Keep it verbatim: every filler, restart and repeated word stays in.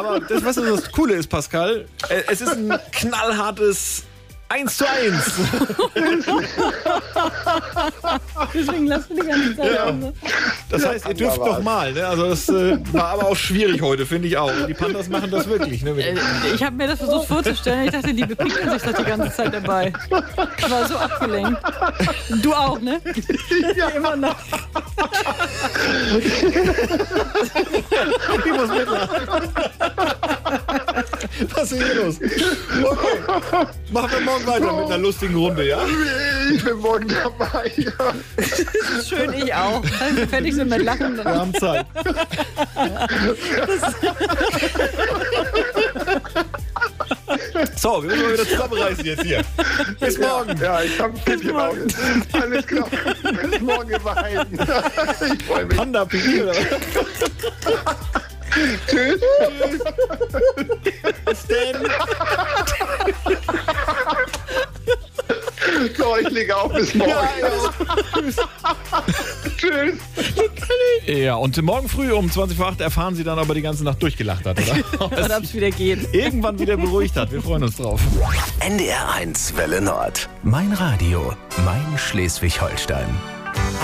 Aber das, was das Coole ist, Pascal, äh, es ist ein knallhartes eins zu eins. Deswegen lassen wir die ganze Zeit Ja. an. Das heißt, ihr dürft noch mal. Ne? Also das äh, war aber auch schwierig heute, finde ich auch. Die Panthers machen das wirklich. Ne? Äh, Ich habe mir das versucht vorzustellen. Ich dachte, die bepicken sich doch die ganze Zeit dabei. Ich war so abgelenkt. Du auch, ne? Ja, immer noch. Ich muss mitlachen. Was ist hier los? Okay. Machen wir morgen weiter mit einer lustigen Runde, ja? Ich bin morgen dabei. Ja. Schön, ich auch. Wenn wir fertig sind mit Lachen, Wir dann haben Zeit. So, wir müssen mal wieder zusammenreißen jetzt hier. Bis morgen. Ja, ich hab ein Pipi im Auge. Alles klar. Bis morgen im Wein. Ich freue mich. Panda Pipi, oder? Tschüss. Bis denn. So, ich lege auf. Bis morgen. Tschüss. Ja, und morgen früh um zwanzig vor acht erfahren Sie dann, ob er die ganze Nacht durchgelacht hat, oder? und ob es wieder geht. Irgendwann wieder beruhigt hat. Wir freuen uns drauf. N D R eins Welle Nord. Mein Radio. Mein Schleswig-Holstein.